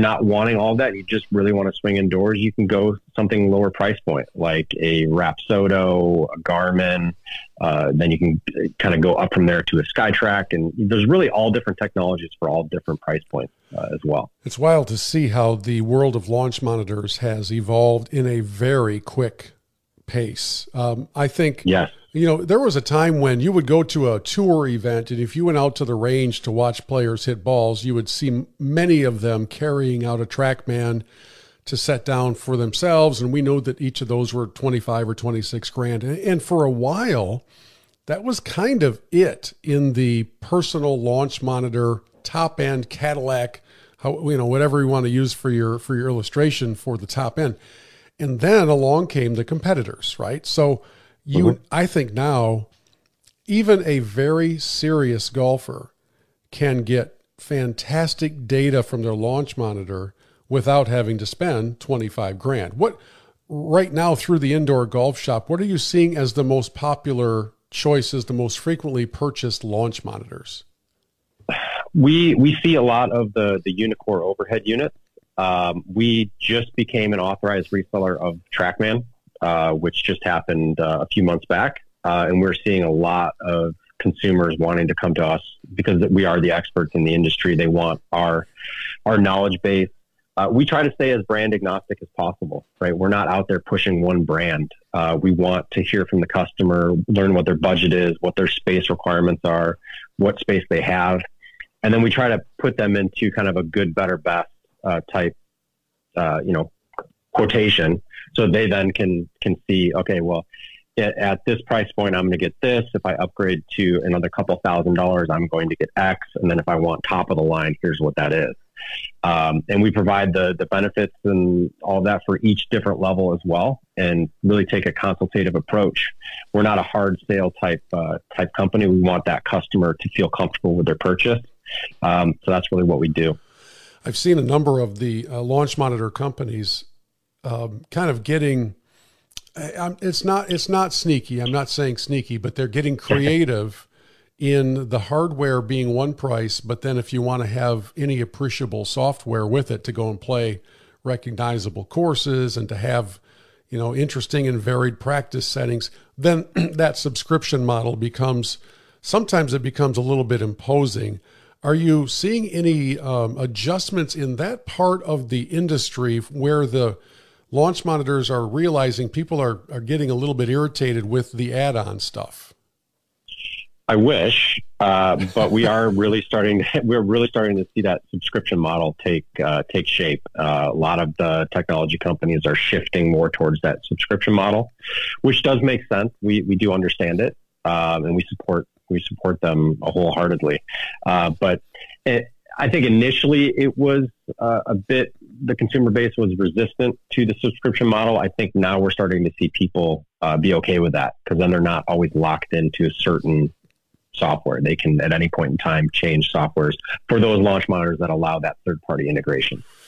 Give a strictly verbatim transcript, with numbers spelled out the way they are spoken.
not wanting all that, you just really want to swing indoors, you can go something lower price point, like a Rapsodo, a Garmin. Uh, then you can kind of go up from there to a SkyTrack. And there's really all different technologies for all different price points uh, as well. It's wild to see how the world of launch monitors has evolved in a very quick pace. Um, I think, yes. You know, there was a time when you would go to a tour event, and if you went out to the range to watch players hit balls, you would see many of them carrying out a TrackMan to set down for themselves. And we know that each of those were twenty-five or twenty-six grand. And for a while, that was kind of it in the personal launch monitor, top end Cadillac, how, you know, whatever you want to use for your, for your illustration for the top end. And then along came the competitors, right? So you, mm-hmm. I think now, even a very serious golfer can get fantastic data from their launch monitor without having to spend twenty-five grand. What right now through the indoor golf shop, what are you seeing as the most popular choices, the most frequently purchased launch monitors? We we see a lot of the the Unicore overhead units. Um, we just became an authorized reseller of TrackMan, uh, which just happened uh, a few months back. Uh, and we're seeing a lot of consumers wanting to come to us because we are the experts in the industry. They want our, our knowledge base. Uh, we try to stay as brand agnostic as possible, right? We're not out there pushing one brand. Uh, we want to hear from the customer, learn what their budget is, what their space requirements are, what space they have. And then we try to put them into kind of a good, better, best uh, type, uh, you know, quotation. So they then can, can see, okay, well, at, at this price point, I'm going to get this. If I upgrade to another couple thousand dollars, I'm going to get X. And then if I want top of the line, here's what that is. Um, and we provide the the benefits and all that for each different level as well, and really take a consultative approach. We're not a hard sale type uh, type company. We want that customer to feel comfortable with their purchase. Um, so that's really what we do. I've seen a number of the uh, launch monitor companies um, kind of getting. I, it's not it's not sneaky. I'm not saying sneaky, but they're getting creative. In the hardware being one price, but then if you want to have any appreciable software with it to go and play recognizable courses and to have, you know, interesting and varied practice settings, then that subscription model becomes, sometimes it becomes a little bit imposing. Are you seeing any um, adjustments in that part of the industry where the launch monitors are realizing people are, are getting a little bit irritated with the add-on stuff? I wish, uh, but we are really starting. We're really starting to see that subscription model take uh, take shape. Uh, a lot of the technology companies are shifting more towards that subscription model, which does make sense. We we do understand it, um, and we support we support them wholeheartedly. Uh, but it, I think initially it was uh, a bit. The consumer base was resistant to the subscription model. I think now we're starting to see people uh, be okay with that because then they're not always locked into certain software. They can at any point in time change softwares for those launch monitors that allow that third-party integration.